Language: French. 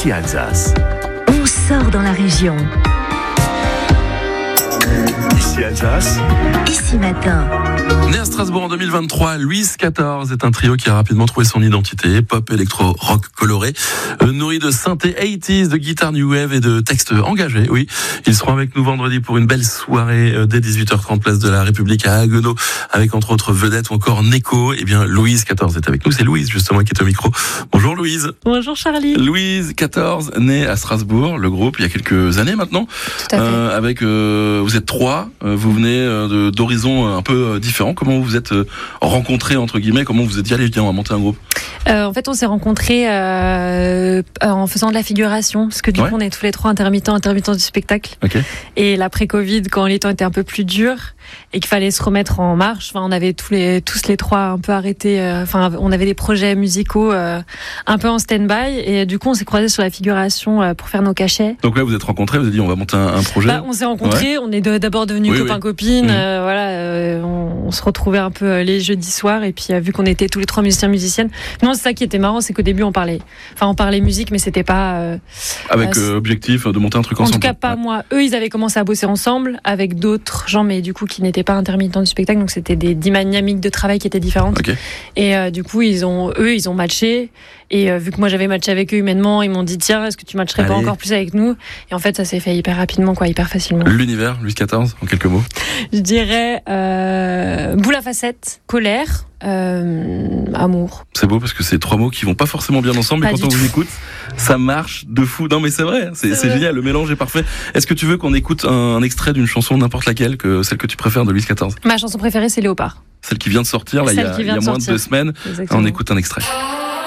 Ici Alsace. On sort dans la région. Ici Alsace. Ici Matin. Né à Strasbourg en 2023, Louise XIV est un trio qui a rapidement trouvé son identité, pop, électro, rock coloré, nourri de synthé 80s, de guitare new wave et de textes engagés. Oui, ils seront avec nous vendredi pour une belle soirée dès 18h30 place de la République à Haguenau, avec entre autres vedettes ou encore Neko. Eh bien, Louise XIV est avec nous. C'est Louise justement qui est au micro. Bonjour Louise. Bonjour Charlie. Louise XIV, née à Strasbourg, le groupe il y a quelques années maintenant. Tout à fait. Avec vous êtes trois, vous venez d'horizons un peu différents. Comment vous vous êtes rencontrés entre guillemets? Comment vous êtes dit allez viens on va monter un groupe? En fait on s'est rencontrés en faisant de la figuration parce que du coup on est tous les trois intermittents du spectacle. Okay. Et l'après-Covid quand les temps étaient un peu plus durs et qu'il fallait se remettre en marche, on avait tous les trois un peu arrêté, on avait des projets musicaux un peu en stand-by et du coup on s'est croisés sur la figuration pour faire nos cachets. Donc là vous êtes rencontrés, vous avez dit on va monter un projet. On s'est rencontrés, on est d'abord devenus copains-copines, on se retrouvait un peu les jeudis soirs et puis vu qu'on était tous les trois musiciens-musiciennes. Non, c'est ça qui était marrant, c'est qu'au début on parlait musique mais c'était pas avec objectif de monter un truc ensemble. En tout cas pas moi. Eux ils avaient commencé à bosser ensemble avec d'autres gens mais du coup qui n'étaient pas intermittents du spectacle, donc c'était des dynamiques de travail qui étaient différentes. Okay. Et du coup ils ont matché et vu que moi j'avais matché avec eux humainement, ils m'ont dit tiens est-ce que tu matcherais pas encore plus avec nous, et en fait ça s'est fait hyper rapidement hyper facilement. L'univers Louise XIV en quelques mots. Je dirais boule à facettes, colère, amour. C'est beau parce que c'est trois mots qui vont pas forcément bien ensemble, mais quand on vous écoute, ça marche de fou. Non mais c'est vrai, c'est génial, le mélange est parfait. Est-ce que tu veux qu'on écoute un extrait d'une chanson, n'importe laquelle, celle que tu préfères de Louise XIV? Ma chanson préférée c'est Léopard. Celle qui vient de sortir, là, il y a moins de 2 semaines. Exactement. On écoute un extrait.